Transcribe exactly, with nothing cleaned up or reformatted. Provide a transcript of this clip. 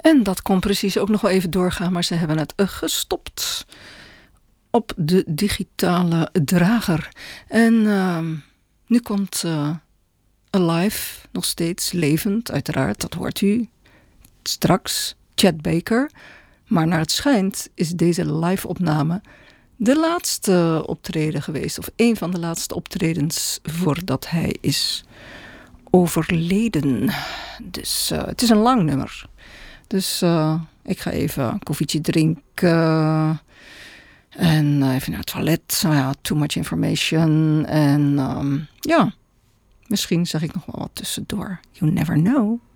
En dat kon precies ook nog wel even doorgaan, maar ze hebben het uh, gestopt op de digitale drager. En uh, nu komt uh, Alive, nog steeds levend, uiteraard, dat hoort u straks, Chet Baker. Maar naar het schijnt is deze live-opname de laatste optreden geweest, of een van de laatste optredens voordat hij is overleden. Dus uh, het is een lang nummer. Dus uh, ik ga even een koffietje drinken en uh, even naar het toilet. Nou ja, too much information. En um, ja, misschien zeg ik nog wel wat tussendoor. You never know.